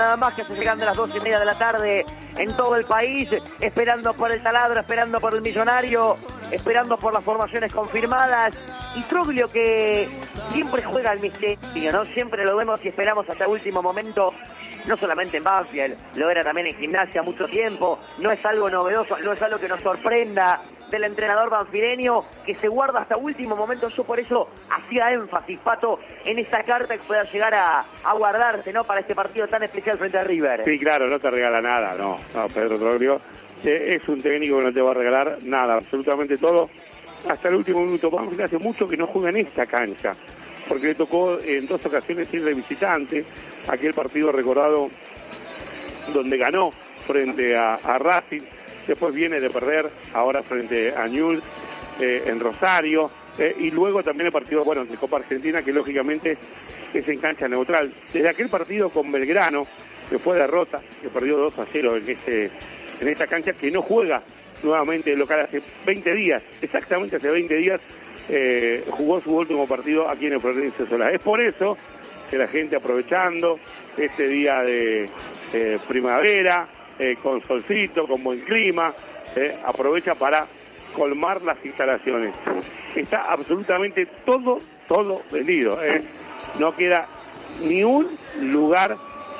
Nada más que se llegando a las 2:30 de la tarde en todo el país, esperando por el taladro, esperando por el millonario, esperando por las formaciones confirmadas. Y Troglio, que siempre juega al misterio, ¿no? Siempre lo vemos y esperamos hasta el último momento, no solamente en Banfield, lo era también en Gimnasia mucho tiempo. No es algo novedoso, no es algo que nos sorprenda del entrenador banfileño, que se guarda hasta último momento. Yo por eso hacía énfasis, Pato, en esta carta que pueda llegar a guardarse, ¿no? Para este partido tan especial frente a River. Sí, claro, no te regala nada, no, Pedro Troglio es un técnico que no te va a regalar nada, absolutamente todo, hasta el último minuto. Banfield hace mucho que no juega en esta cancha, porque le tocó en 2 ocasiones ir de visitante, aquel partido recordado donde ganó frente a Racing, después viene de perder ahora frente a Newell's en Rosario, y luego también el partido, bueno, de Copa Argentina, que lógicamente es en cancha neutral. Desde aquel partido con Belgrano, que fue derrota, que perdió 2-0 en esta cancha, que no juega nuevamente local hace 20 días, exactamente hace 20 días, jugó su último partido aquí en el Florencio Solá. Es por eso que la gente, aprovechando este día de primavera, con solcito, con buen clima, aprovecha para colmar las instalaciones. Está absolutamente todo vendido, no queda ni un lugar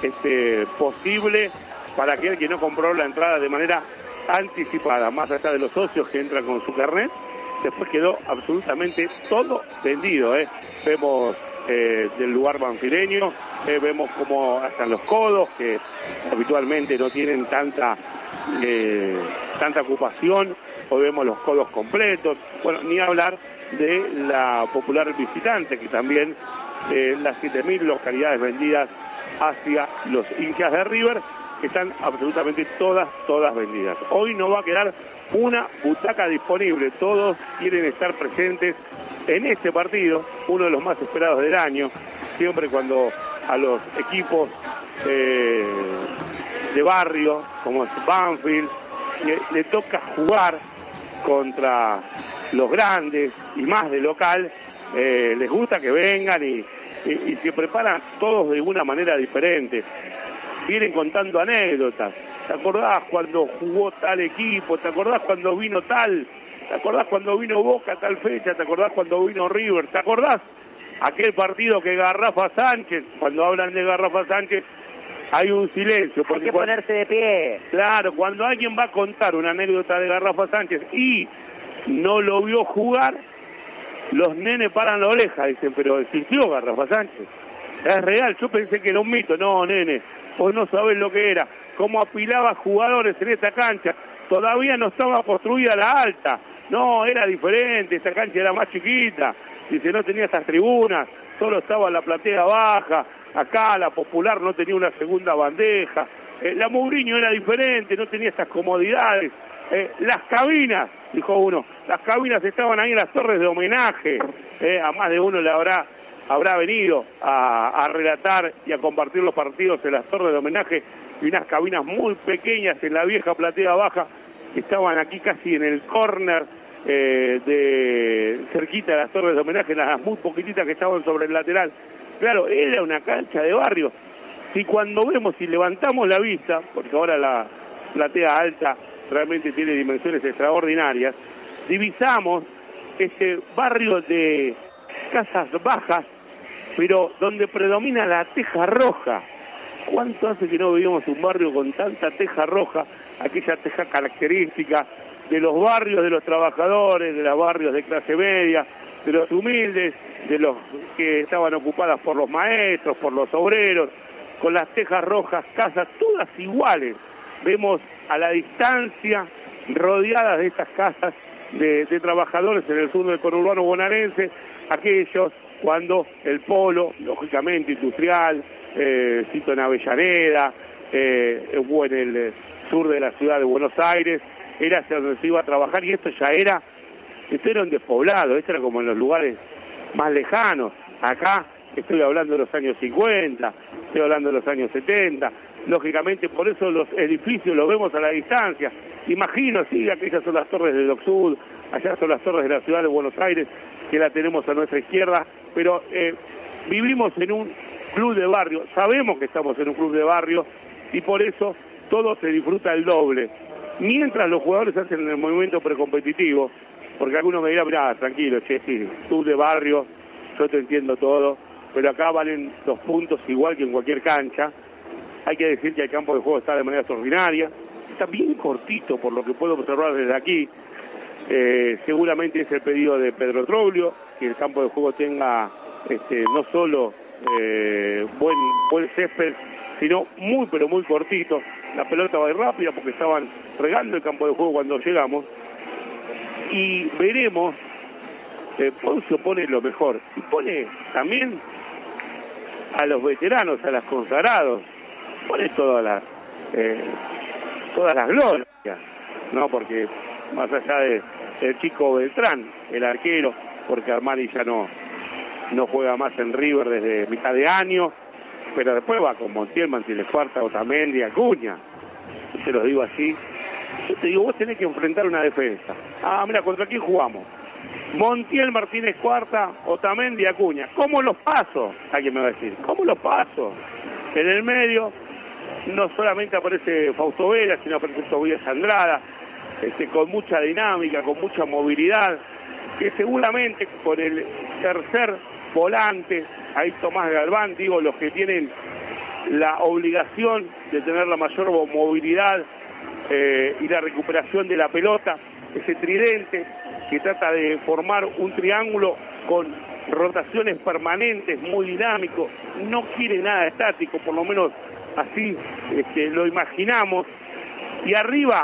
posible para aquel que no compró la entrada de manera anticipada, más allá de los socios que entran con su carnet. Después quedó absolutamente todo vendido, Vemos del lugar banfileño, vemos cómo están los codos, que habitualmente no tienen tanta ocupación. Hoy vemos los codos completos. Bueno, ni hablar de la popular visitante, que también las 7.000 localidades vendidas hacia los hinchas de River, que están absolutamente todas vendidas. Hoy no va a quedar una butaca disponible, todos quieren estar presentes en este partido, uno de los más esperados del año, siempre cuando a los equipos de barrio, como es Banfield, le toca jugar contra los grandes y más de local, les gusta que vengan y se preparan todos de una manera diferente. Vienen contando anécdotas. ¿Te acordás cuando jugó tal equipo? ¿Te acordás cuando vino tal? ¿Te acordás cuando vino Boca tal fecha? ¿Te acordás cuando vino River? ¿Te acordás aquel partido que Garrafa Sánchez? Cuando hablan de Garrafa Sánchez hay un silencio. Hay que ponerse de pie. Claro, cuando alguien va a contar una anécdota de Garrafa Sánchez y no lo vio jugar, los nenes paran la oreja, dicen, pero existió Garrafa Sánchez. Es real, yo pensé que era un mito. No, nene, vos no sabés lo que era, cómo apilaba jugadores en esta cancha. Todavía no estaba construida la alta, no, era diferente, esta cancha era más chiquita, dice, no tenía estas tribunas, solo estaba la platea baja, acá la popular no tenía una segunda bandeja, la Mourinho era diferente, no tenía estas comodidades, las cabinas, dijo uno, las cabinas estaban ahí en las torres de homenaje, a más de uno le habrá venido a relatar y a compartir los partidos en las torres de homenaje, y unas cabinas muy pequeñas en la vieja platea baja, que estaban aquí casi en el córner, cerquita de las torres de homenaje, las muy poquititas que estaban sobre el lateral. Claro, era una cancha de barrio. Si cuando vemos y levantamos la vista, porque ahora la platea alta realmente tiene dimensiones extraordinarias, divisamos este barrio de casas bajas, pero donde predomina la teja roja. ¿Cuánto hace que no veíamos un barrio con tanta teja roja, aquella teja característica de los barrios de los trabajadores, de los barrios de clase media, de los humildes, de los que estaban ocupadas por los maestros, por los obreros, con las tejas rojas, casas todas iguales? Vemos a la distancia, rodeadas de estas casas de trabajadores en el sur del conurbano bonaerense, aquellos cuando el polo, lógicamente industrial, cito en Avellaneda, o en el sur de la ciudad de Buenos Aires, era hacia donde se iba a trabajar, y esto era un despoblado, esto era como en los lugares más lejanos. Acá estoy hablando de los años 50, estoy hablando de los años 70, lógicamente por eso los edificios los vemos a la distancia. Imagino, sí, aquellas son las torres de Dock Sud, allá son las torres de la ciudad de Buenos Aires, que la tenemos a nuestra izquierda, pero vivimos en un club de barrio. Sabemos que estamos en un club de barrio y por eso todo se disfruta el doble. Mientras los jugadores hacen el movimiento precompetitivo, porque algunos me dirán, mirá, tranquilo, che, sí, club de barrio, yo te entiendo todo, pero acá valen 2 puntos igual que en cualquier cancha. Hay que decir que el campo de juego está de manera extraordinaria, está bien cortito por lo que puedo observar desde aquí. Seguramente es el pedido de Pedro Troglio, que el campo de juego tenga no solo buen césped, sino muy pero muy cortito. La pelota va a ir rápida porque estaban regando el campo de juego cuando llegamos. Y veremos, Poncio pone lo mejor, y pone también a los veteranos, a los consagrados, pone todas las glorias, ¿no? Porque más allá del chico Beltrán, el arquero, porque Armani ya no juega más en River desde mitad de año, pero después va con Montiel, Martínez Cuarta, Otamendi, Acuña. Yo te lo digo así. Yo te digo, vos tenés que enfrentar una defensa. Ah, mira, ¿contra quién jugamos? Montiel, Martínez Cuarta, Otamendi, Acuña. ¿Cómo los paso? Alguien me va a decir, ¿cómo los paso? En el medio no solamente aparece Fausto Vera, sino aparece Tobías Andrada, con mucha dinámica, con mucha movilidad, que seguramente con el tercer volante, ahí Tomás Galván, digo, los que tienen la obligación de tener la mayor movilidad y la recuperación de la pelota, ese tridente que trata de formar un triángulo con rotaciones permanentes, muy dinámico, no quiere nada estático, por lo menos así lo imaginamos. Y arriba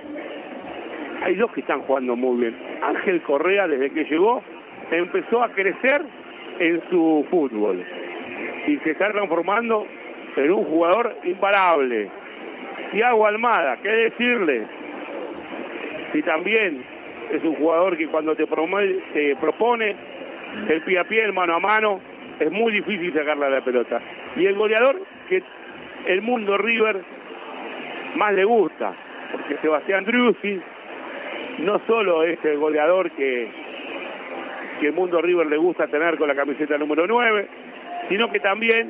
hay dos que están jugando muy bien. Ángel Correa, desde que llegó, empezó a crecer en su fútbol y se está transformando en un jugador imparable. Thiago Almada, ¿qué decirle? Si también es un jugador que cuando te propone el pie a pie, el mano a mano, es muy difícil sacarle a la pelota. Y el goleador que el mundo River más le gusta, porque Sebastián Driussi no solo es el goleador que el mundo River le gusta tener con la camiseta número 9, sino que también,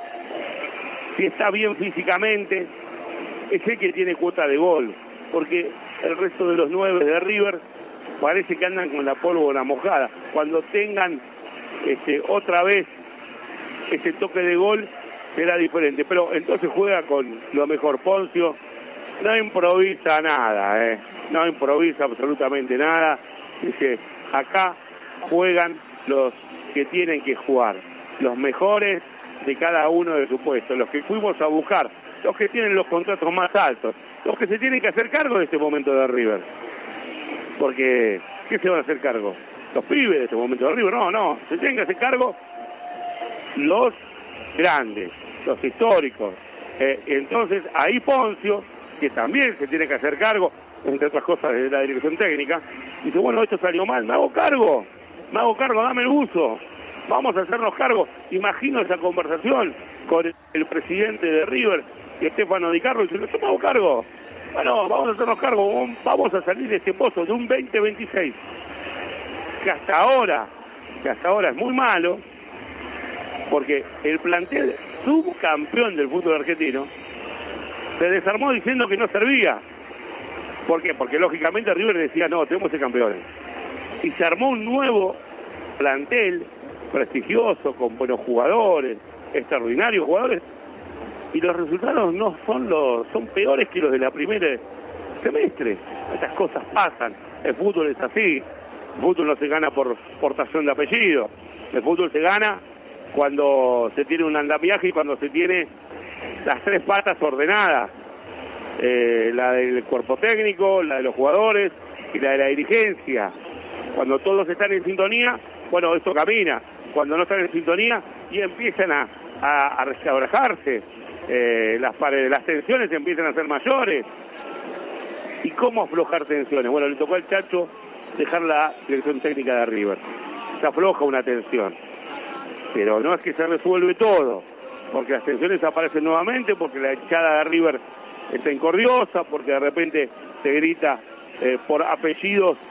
si está bien físicamente, es el que tiene cuota de gol, porque el resto de los 9 de River parece que andan con la pólvora mojada. Cuando tengan otra vez ese toque de gol, será diferente. Pero entonces juega con lo mejor. Poncio no improvisa nada, no improvisa absolutamente nada. Dice, acá juegan los que tienen que jugar, los mejores de cada uno de su puesto, los que fuimos a buscar, los que tienen los contratos más altos, los que se tienen que hacer cargo de este momento de River. Porque, ¿qué se van a hacer cargo? Los pibes de este momento de River, no, se tienen que hacer cargo los grandes, los históricos. Entonces, ahí Poncio, que también se tiene que hacer cargo, entre otras cosas de la dirección técnica, dice, bueno, esto salió mal, me hago cargo, dame el uso, vamos a hacernos cargo. Imagino esa conversación con el presidente de River, Stefano Di Carlo, diciendo, yo me hago cargo, bueno, vamos a hacernos cargo, vamos a salir de este pozo de un 2026, que hasta ahora es muy malo, porque el plantel subcampeón del fútbol argentino se desarmó diciendo que no servía. ¿Por qué? Porque lógicamente River decía, no, tenemos que ser campeones. Y se armó un nuevo plantel prestigioso, con buenos jugadores, extraordinarios jugadores, y los resultados no son peores que los de la primera semestre. Estas cosas pasan, el fútbol es así, el fútbol no se gana por portación de apellido, el fútbol se gana cuando se tiene un andamiaje y cuando se tiene las 3 patas ordenadas, la del cuerpo técnico, la de los jugadores y la de la dirigencia. Cuando todos están en sintonía, bueno, esto camina. Cuando no están en sintonía y empiezan a resquebrajarse, las tensiones empiezan a ser mayores. ¿Y cómo aflojar tensiones? Bueno, le tocó al Chacho dejar la dirección técnica de River. Se afloja una tensión, pero no es que se resuelve todo, porque las tensiones aparecen nuevamente, porque la hinchada de River está incordiosa, porque de repente se grita por apellidos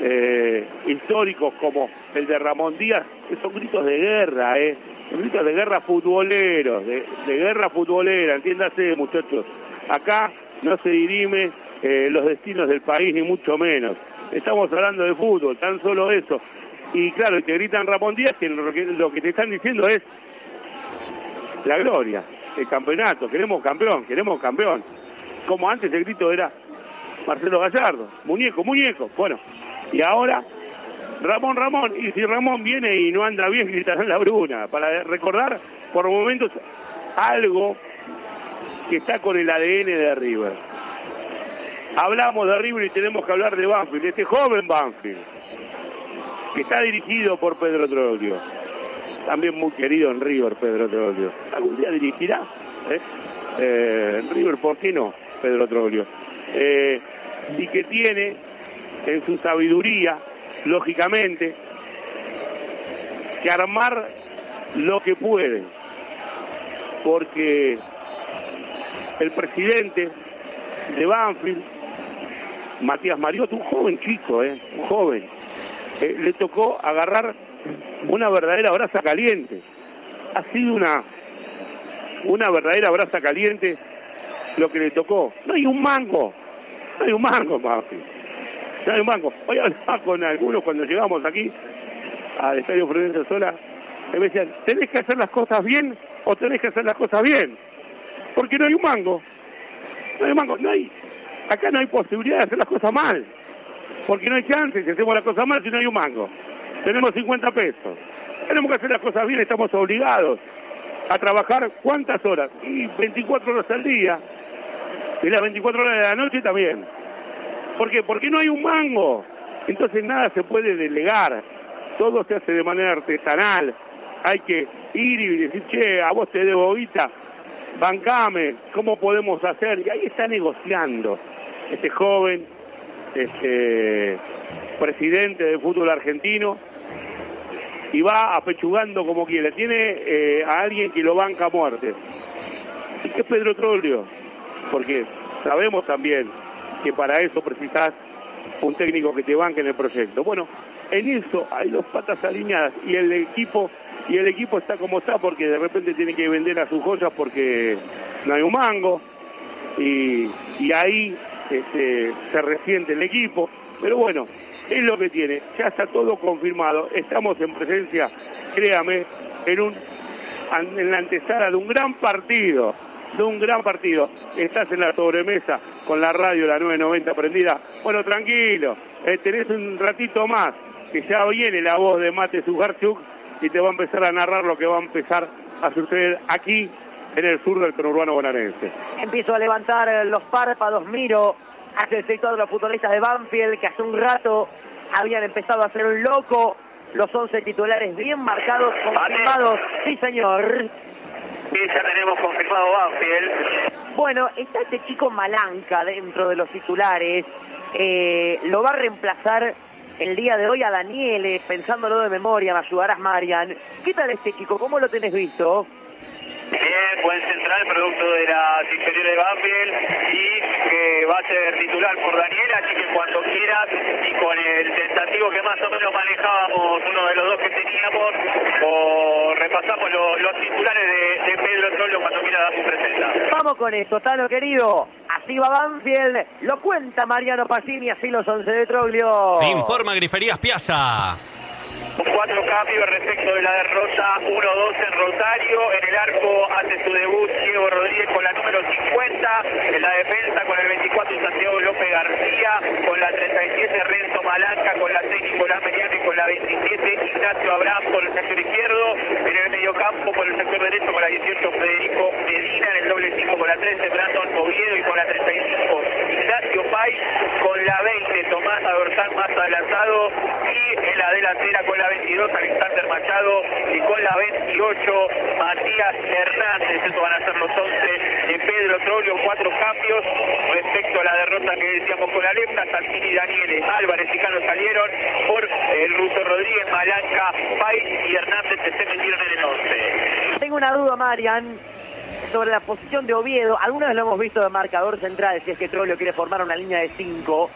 históricos como el de Ramón Díaz, que son gritos de guerra, son gritos de guerra futboleros, de guerra futbolera, entiéndase, muchachos. Acá no se dirime los destinos del país, ni mucho menos. Estamos hablando de fútbol, tan solo eso. Y claro, te gritan Ramón Díaz, que lo que te están diciendo es la gloria, el campeonato, queremos campeón. Como antes el grito era Marcelo Gallardo, muñeco. Bueno, y ahora Ramón, y si Ramón viene y no anda bien, gritarán la Bruna, para recordar por momentos algo que está con el ADN de River. Hablamos de River y tenemos que hablar de Banfield, de este joven Banfield, que está dirigido por Pedro Troglio, también muy querido en River, Pedro Troglio. ¿Algún día dirigirá? River, ¿por qué no? Pedro Troglio. Y que tiene en su sabiduría, lógicamente, que armar lo que puede, porque el presidente de Banfield, Matías Mariotto, un joven chico, un joven, le tocó agarrar una verdadera brasa caliente. Ha sido una verdadera brasa caliente lo que le tocó. No hay un mango, Banfield. No hay un mango. Hoy hablaba con algunos cuando llegamos aquí al Estadio Florencio Sola, y me decían, ¿tenés que hacer las cosas bien o tenés que hacer las cosas bien? Porque no hay un mango. Acá no hay posibilidad de hacer las cosas mal. Porque no hay chance si hacemos las cosas mal si no hay un mango. Tenemos 50 pesos. Tenemos que hacer las cosas bien, estamos obligados a trabajar ¿cuántas horas? Y 24 horas al día. Y las 24 horas de la noche también. ¿Por qué? Porque no hay un mango. Entonces nada se puede delegar. Todo se hace de manera artesanal. Hay que ir y decir, che, a vos te debo guita, bancame, ¿cómo podemos hacer? Y ahí está negociando este joven, presidente del fútbol argentino, y va apechugando como quiere. Tiene a alguien que lo banca a muerte. ¿Y qué es Pedro Troglio? Porque sabemos también que para eso precisás un técnico que te banque en el proyecto. Bueno, en eso hay dos patas alineadas y el equipo está como está porque de repente tiene que vender a sus joyas porque no hay un mango y ahí se resiente el equipo. Pero bueno, es lo que tiene. Ya está todo confirmado. Estamos en presencia, créame, en la antesala de un gran partido. Estás en la sobremesa con la radio, la 990 prendida. Bueno, tranquilo, tenés un ratito más, que ya viene la voz de Mate Zugarchuk y te va a empezar a narrar lo que va a empezar a suceder aquí en el sur del conurbano bonaerense. Empiezo a levantar los párpados, miro hacia el sector de los futbolistas de Banfield, que hace un rato habían empezado a hacer un loco. Los 11 titulares bien marcados, confirmados. Sí, señor. Sí, ya tenemos confirmado Banfield. Bueno, está este chico Malanca dentro de los titulares. Lo va a reemplazar el día de hoy a Daniele, pensándolo de memoria, me ayudarás, Marian. ¿Qué tal este chico? ¿Cómo lo tenés visto? Bien, buen central, producto de las inferiores de Banfield y que va a ser titular por Daniela, así que cuando quieras y con el tentativo que más o menos manejábamos, uno de los dos que teníamos, o repasamos los titulares de Pedro Troglio cuando quiera dar su presenta. Vamos con esto, Tano querido. Así va Banfield, lo cuenta Mariano Pacini, así los 11 de Troglio. Informa Griferías Piazza. 4 cambios respecto de la derrota, 1-2 en Rosario, en el arco hace su debut Diego Rodríguez con la número 50, en la defensa con el 24 Santiago López García, con la 37 Renzo Malanca, con la 6 Nicolás Meriano y con la 27 Ignacio Abraham por el sector izquierdo, en el mediocampo por el sector derecho con la 18 Federico Medina, en el doble 5 con la 13 Brandon Oviedo y con la 35 Ignacio Pay, con la 20 Tomás Adorzán más adelantado y en la delantera con la 22 Alexander Machado y con la 28 Matías Hernández. Estos van a ser los 11 de Pedro Troglio. 4 cambios respecto a la derrota que decíamos con la Lepta. Santini, Daniele, Álvarez y Cano salieron por el ruso Rodríguez, Malanca, Pay y Hernández se metieron en el 11. Tengo una duda, Marian, sobre la posición de Oviedo. Alguna vez lo hemos visto de marcador central, si es que Troglio quiere formar una línea de 5.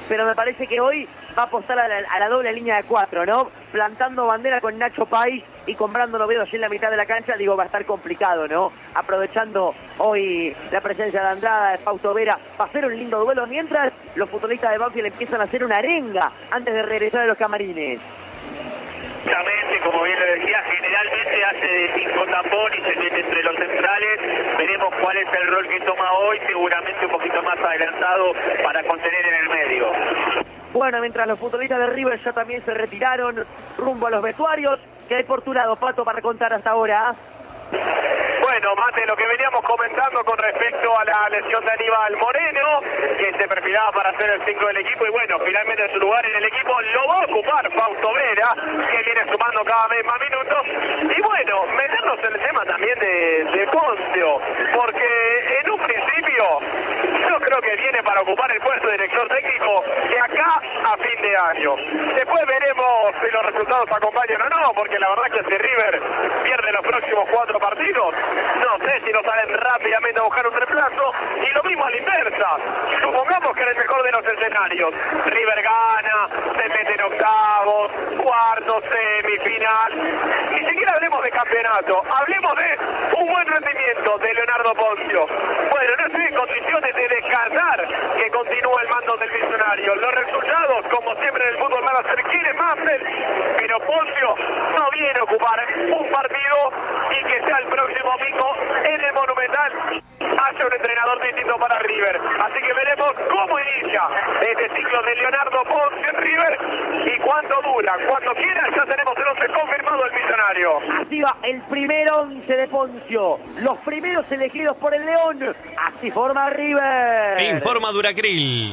pero me parece que hoy va a apostar a la doble línea de 4, ¿no? Plantando bandera con Nacho País y con Brandon Oviedo allí en la mitad de la cancha, digo, va a estar complicado, ¿no? Aprovechando hoy la presencia de Andrada, de Fausto Vera, va a ser un lindo duelo, mientras los futbolistas de Banfield empiezan a hacer una arenga antes de regresar a los camarines. Exactamente, como bien lo decía, generalmente hace de 5 tapón y se mete entre los centrales. Veremos cuál es el rol que toma hoy, seguramente un poquito más adelantado para contener en el medio. Bueno, mientras los futbolistas de River ya también se retiraron rumbo a los vestuarios, ¿qué hay por tu lado, Pato, para contar hasta ahora? Bueno, Mate, lo que veníamos comentando con respecto a la lesión de Aníbal Moreno, que se perfilaba para ser el 5 del equipo, y bueno, finalmente su lugar en el equipo lo va a ocupar Fausto Vera, que viene sumando cada vez más minutos. Y bueno, meternos en el tema también de Poncio, porque en un principio yo creo que viene para ocupar el puesto de director técnico de acá a fin de año. Después veremos si los resultados acompañan o no, porque la verdad que si River pierde los próximos 4 partidos, no sé si nos salen rápidamente a buscar un reemplazo, y lo mismo a la inversa. Supongamos que en el mejor de los escenarios River gana, se mete en octavos, cuartos, semifinal, ni siquiera hablemos de campeonato, hablemos de un buen rendimiento de Leonardo Poncio. Bueno, no estoy en condiciones de descartar que continúe el mando del Millonario. Los resultados, como siempre en el fútbol, van a ser quienes manden, pero Poncio no viene a ocupar un partido y que sea el próximo domingo en el Monumental haya un entrenador distinto para River. Así que veremos cómo inicia este ciclo de Leonardo Poncio en River y cuánto dura. Cuando quiera ya tenemos el 11 confirmado del Millonario. Así va el primer 11 de Poncio, los primeros elegidos por el León. Así forma River. Informa Duracril.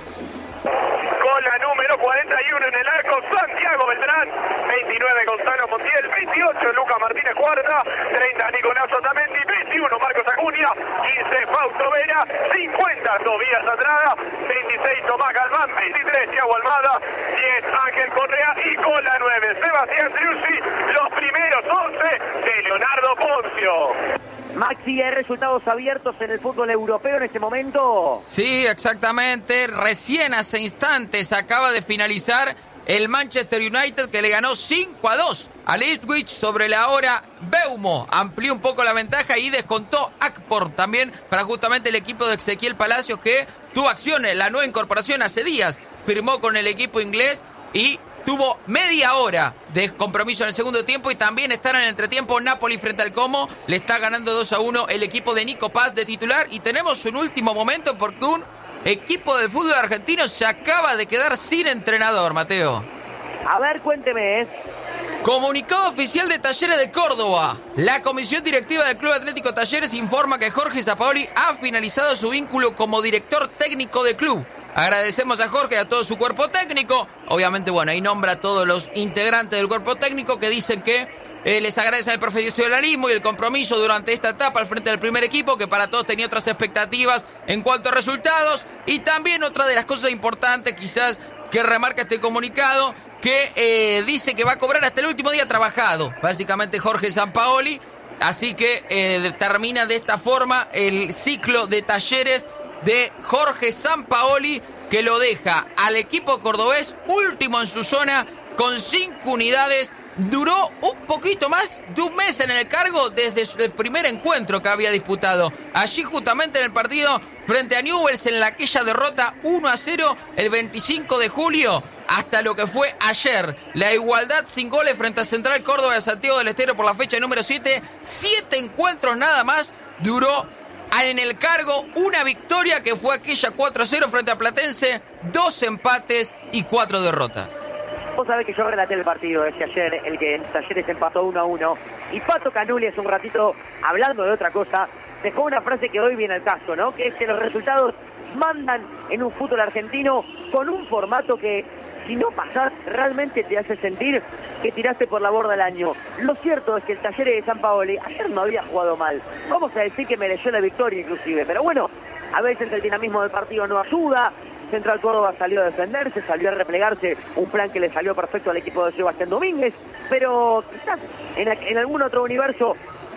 Con la número 41 en el arco, Santiago Beltrán, 29 Gonzalo Montiel, 28 Lucas Martínez Cuarta, 30 Nicolás Otamendi, 21 Marcos Acuña, 15 Fausto Vera, 50 Tobías Andrada, 26 Tomás Galván, 23 Thiago Almada, 10 Ángel Correa y con la 9 Sebastián Triussi, los primeros 11 de Leonardo Poncio. Maxi, ¿hay resultados abiertos en el fútbol europeo en este momento? Sí, exactamente. Recién hace instantes acaba de finalizar el Manchester United, que le ganó 5-2 al Ipswich sobre la hora Beumo. Amplió un poco la ventaja y descontó Akpor también para justamente el equipo de Ezequiel Palacios, que tuvo acciones. La nueva incorporación hace días firmó con el equipo inglés y tuvo media hora de compromiso en el segundo tiempo, y también estará en el entretiempo Napoli frente al Como. Le está ganando 2-1 el equipo de Nico Paz de titular, y tenemos un último momento porque un equipo de fútbol argentino se acaba de quedar sin entrenador, Mateo. A ver, cuénteme. Comunicado oficial de Talleres de Córdoba. La comisión directiva del Club Atlético Talleres informa que Jorge Sampaoli ha finalizado su vínculo como director técnico del club. Agradecemos a Jorge y a todo su cuerpo técnico. Obviamente, bueno, ahí nombra a todos los integrantes del cuerpo técnico que dicen que les agradecen el profesionalismo y el compromiso durante esta etapa al frente del primer equipo, que para todos tenía otras expectativas en cuanto a resultados. Y también otra de las cosas importantes quizás que remarca este comunicado, que dice que va a cobrar hasta el último día trabajado, básicamente Jorge Sampaoli. Así que termina de esta forma el ciclo de Talleres de Jorge Sampaoli, que lo deja al equipo cordobés último en su zona con 5 unidades. Duró un poquito más de un mes en el cargo desde el primer encuentro que había disputado. Allí justamente en el partido frente a Newell's, en aquella derrota 1-0 el 25 de julio, hasta lo que fue ayer. La igualdad sin goles frente a Central Córdoba de Santiago del Estero por la fecha número 7. 7 encuentros nada más duró en el cargo, una victoria que fue aquella 4-0 frente a Platense, 2 empates y 4 derrotas. Vos sabés que yo relaté el partido ese ayer, el que en Talleres empató 1-1, y Pato Canuli hace un ratito, hablando de otra cosa, dejó una frase que hoy viene al caso, ¿no? Que es que los resultados mandan en un fútbol argentino con un formato que, si no pasás, realmente te hace sentir que tiraste por la borda el año. Lo cierto es que el Talleres de Sampaoli ayer no había jugado mal. Vamos a decir que mereció la victoria inclusive, pero bueno, a veces el dinamismo del partido no ayuda. Central Córdoba salió a defenderse, salió a replegarse, un plan que le salió perfecto al equipo de Sebastián Domínguez, pero quizás en algún otro universo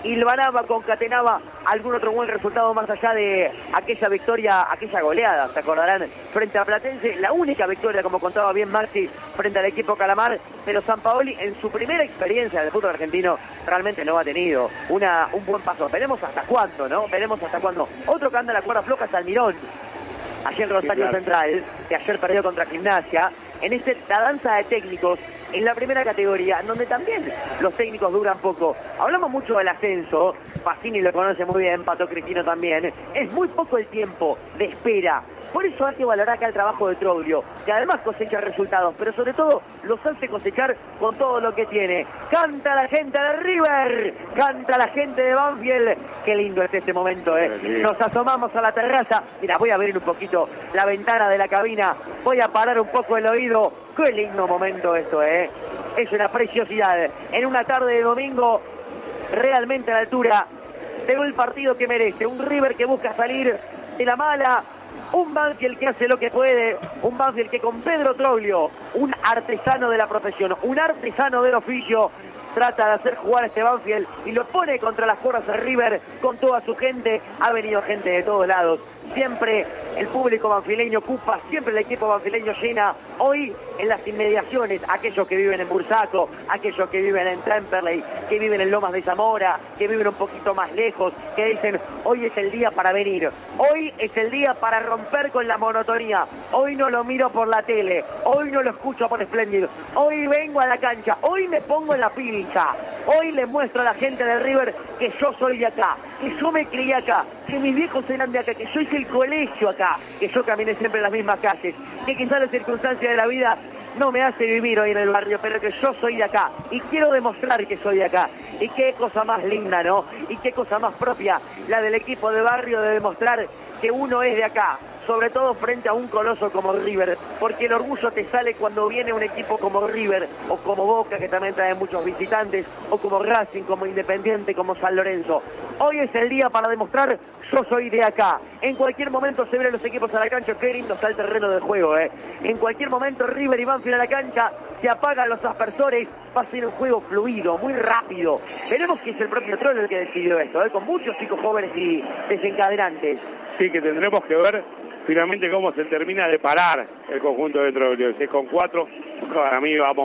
hilvanaba, concatenaba algún otro buen resultado más allá de aquella victoria, aquella goleada, se acordarán, frente a Platense, la única victoria, como contaba bien Maxi, frente al equipo Calamar, pero Sampaoli en su primera experiencia del fútbol argentino realmente no ha tenido un buen paso. Veremos hasta cuándo, ¿no? Veremos hasta cuándo. Otro que anda en la cuerda floja es Almirón, ayer en Rosario claro. Central, que ayer perdió contra Gimnasia, en la danza de técnicos, en la primera categoría, en donde también los técnicos duran poco. Hablamos mucho del ascenso, Pacini lo conoce muy bien, Pato Cristino también. Es muy poco el tiempo de espera. Por eso hay que valorar acá el trabajo de Troglio, que además cosecha resultados, pero sobre todo los hace cosechar con todo lo que tiene. Canta la gente de River, canta la gente de Banfield. Qué lindo es este momento, ¿eh? Nos asomamos a la terraza. Mira, voy a abrir un poquito la ventana de la cabina, voy a parar un poco el oído. Qué lindo momento esto, ¿eh? Es una preciosidad. En una tarde de domingo, realmente a la altura de un partido que merece. Un River que busca salir de la mala. Un Banfield que hace lo que puede, un Banfield que con Pedro Troglio, un artesano de la profesión, un artesano del oficio, trata de hacer jugar a este Banfield y lo pone contra las cuerdas de River con toda su gente. Ha venido gente de todos lados. Siempre el público banfileño ocupa, siempre el equipo banfileño llena. Hoy en las inmediaciones, aquellos que viven en Bursaco, aquellos que viven en Temperley, que viven en Lomas de Zamora, que viven un poquito más lejos, que dicen, hoy es el día para venir, hoy es el día para romper con la monotonía, hoy no lo miro por la tele, hoy no lo escucho por Splendid, hoy vengo a la cancha, hoy me pongo en la pilcha, hoy le muestro a la gente del River que yo soy de acá, que yo me crié acá, que mis viejos eran de acá, que yo hice el colegio acá, que yo caminé siempre en las mismas calles, que quizás las circunstancias de la vida no me hace vivir hoy en el barrio, pero que yo soy de acá y quiero demostrar que soy de acá. Y qué cosa más linda, ¿no? Y qué cosa más propia la del equipo de barrio de demostrar que uno es de acá, sobre todo frente a un coloso como River, porque el orgullo te sale cuando viene un equipo como River, o como Boca, que también trae muchos visitantes, o como Racing, como Independiente, como San Lorenzo. Hoy es el día para demostrar, yo soy de acá. En cualquier momento se ven los equipos a la cancha, qué lindo está el terreno del juego, ¿eh? En cualquier momento River y Banfield a la cancha, se apagan los aspersores, va a ser un juego fluido, muy rápido. Veremos que es el propio Troglio el que decidió esto, ¿eh? Con muchos chicos jóvenes y desencadenantes. Sí, que tendremos que ver finalmente cómo se termina de parar el conjunto de Troglio. Si es con 4, para mí va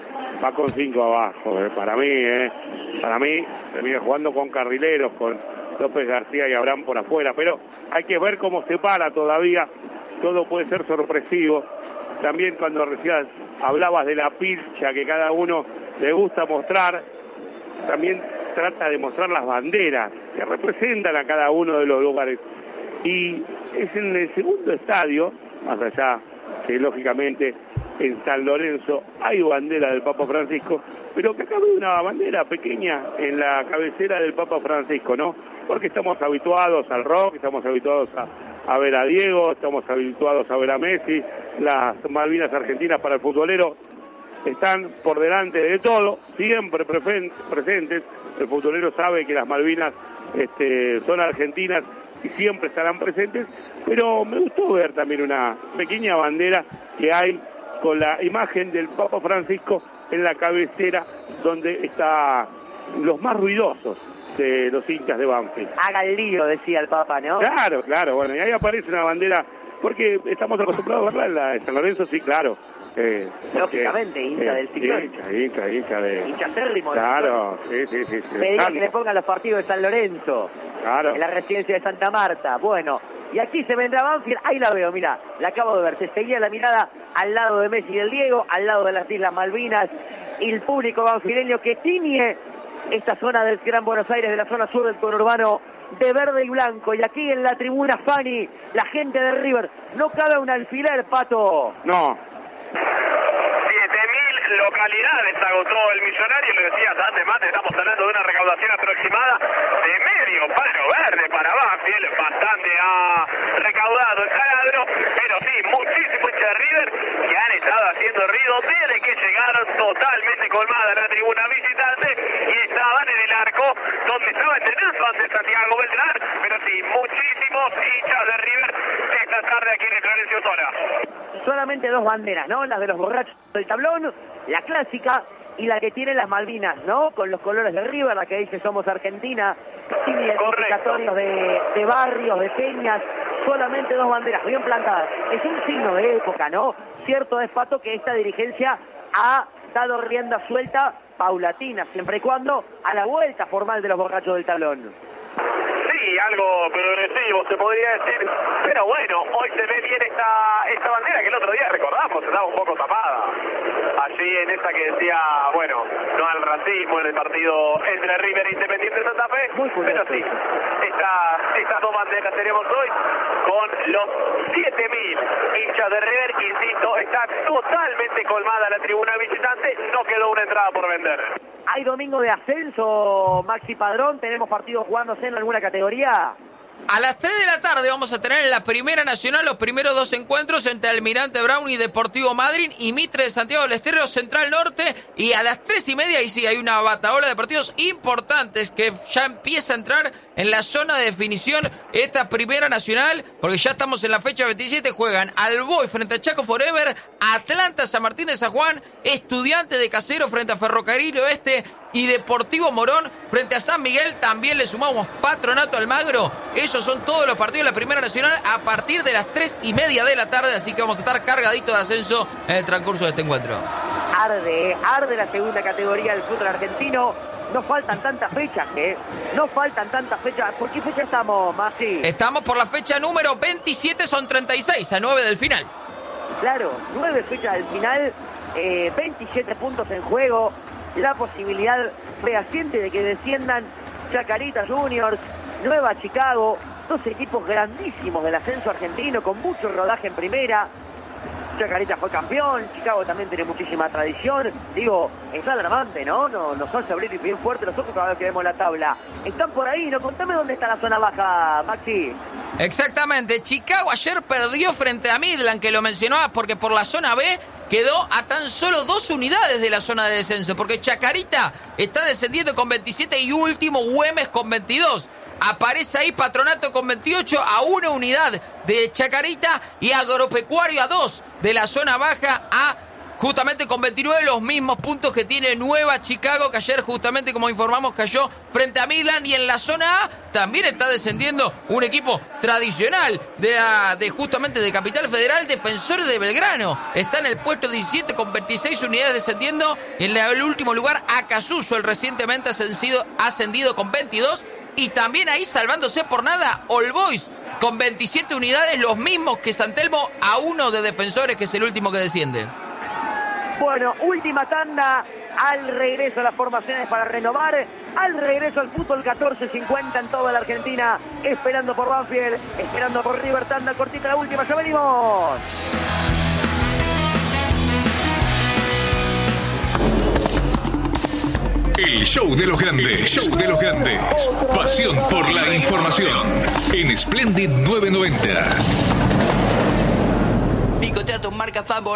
con 5 abajo. Para mí termina jugando con carrileros, con López García y Abraham por afuera, pero hay que ver cómo se para todavía. Todo puede ser sorpresivo. También cuando recién hablabas de la pilcha que cada uno le gusta mostrar, también trata de mostrar las banderas que representan a cada uno de los lugares. Y es en el segundo estadio, más allá que lógicamente en San Lorenzo hay bandera del Papa Francisco, pero que acá hay una bandera pequeña en la cabecera del Papa Francisco, ¿no? Porque estamos habituados al rock, estamos habituados a ver a Diego, estamos habituados a ver a Messi. Las Malvinas argentinas para el futbolero están por delante de todo, siempre presentes. El futbolero sabe que las Malvinas son argentinas y siempre estarán presentes, pero me gustó ver también una pequeña bandera que hay con la imagen del Papa Francisco en la cabecera, donde está los más ruidosos de los hinchas de Banfield. Haga el lío, decía el Papa, ¿no? Claro, bueno, y ahí aparece una bandera, porque estamos acostumbrados a verla en San Lorenzo, sí, claro. Lógicamente, hincha del ciclón. Hincha de... Hincha acérrimo. Claro, sí. Pedía que le pongan los partidos de San Lorenzo. Claro. En la residencia de Santa Marta. Bueno, y aquí se vendrá Banfield. Ahí la veo, mira, la acabo de ver. Se seguía la mirada al lado de Messi y del Diego, al lado de las Islas Malvinas. Y el público banfileño que tiñe esta zona del Gran Buenos Aires, de la zona sur del conurbano, de verde y blanco. Y aquí en la tribuna Fanny, la gente de River. No cabe un alfiler, Pato. No. 7.000 localidades agotó el Millonario, lo decías antes, Mate, estamos hablando de una recaudación aproximada de medio palo verde para Banfield, bastante ha recaudado el taladro, pero sí, muchísimo hincha de River que han estado haciendo ruido desde que llegaron, totalmente colmada la tribuna visitante, y estaban en el arco donde estaba entrenando antes Santiago Beltrán, pero sí, muchísimos hinchas de River esta tarde aquí en el Florencio Sola. Solamente dos banderas, ¿no? Las de los borrachos del tablón, la clásica, y la que tiene las Malvinas, ¿no? Con los colores de River, la que dice somos Argentina, sin identificatorios de barrios, de peñas, solamente 2 banderas bien plantadas. Es un signo de época, ¿no? Cierto es, Pato, que esta dirigencia ha dado rienda suelta paulatina, siempre y cuando a la vuelta formal de los borrachos del tablón. Sí, algo progresivo se podría decir, pero bueno, hoy se ve bien esta bandera que el otro día recordamos, estaba un poco tapada. Allí en esa que decía, bueno, no al racismo en el partido entre River e Independiente Santa Fe, pero sí, estas 2 banderas tenemos hoy con los 7.000 hinchas de River, insisto, está totalmente colmada la tribuna visitante, no quedó una entrada por vender. ¿Hay domingo de ascenso, Maxi Padrón? ¿Tenemos partidos jugándose en alguna categoría? A las 3 de la tarde vamos a tener en la Primera Nacional los primeros 2 encuentros entre Almirante Brown y Deportivo Madryn y Mitre de Santiago del Estero, Central Norte. Y a las 3:30, y sí, hay una batahola de partidos importantes que ya empieza a entrar en la zona de definición esta Primera Nacional, porque ya estamos en la fecha 27, juegan Alboy frente a Chaco Forever, Atlanta San Martín de San Juan, Estudiantes de Casero frente a Ferrocarril Oeste y Deportivo Morón frente a San Miguel. También le sumamos Patronato Almagro. Esos son todos los partidos de la Primera Nacional a partir de las 3:30 de la tarde, así que vamos a estar cargaditos de ascenso en el transcurso de este encuentro. Arde la segunda categoría del fútbol argentino. No faltan tantas fechas, No faltan tantas fechas. ¿Por qué fecha estamos, Maxi? Estamos por la fecha número 27, son 36, a 9 del final. Claro, 9 fechas del final, 27 puntos en juego, la posibilidad fehaciente de que desciendan Chacarita Juniors, Nueva Chicago, 2 equipos grandísimos del ascenso argentino, con mucho rodaje en primera. Chacarita fue campeón, Chicago también tiene muchísima tradición. Digo, está alarmante, ¿no? Nos hace abrir bien fuerte los ojos cada vez que vemos la tabla. Están por ahí, ¿no? Contame dónde está la zona baja, Maxi. Exactamente, Chicago ayer perdió frente a Midland, que lo mencionabas, porque por la zona B quedó a tan solo 2 unidades de la zona de descenso, porque Chacarita está descendiendo con 27 y último Güemes con 22. Aparece ahí Patronato con 28 a 1 unidad de Chacarita y Agropecuario a 2 de la zona baja a justamente con 29, los mismos puntos que tiene Nueva Chicago, que ayer justamente, como informamos, cayó frente a Midland. Y en la zona A también está descendiendo un equipo tradicional de justamente de Capital Federal, Defensores de Belgrano. Está en el puesto 17 con 26 unidades descendiendo. Y en el último lugar, Acasuso, el recientemente ascendido con 22. Y también ahí, salvándose por nada, All Boys con 27 unidades, los mismos que San Telmo, a 1 de Defensores, que es el último que desciende. Bueno, última tanda, al regreso a las formaciones para renovar, al regreso al fútbol 14:50 en toda la Argentina, esperando por Banfield, esperando por River, tanda cortita la última, ya venimos. El show de los grandes, pasión por la información, en Splendid 990. Mi contrato marca favorito.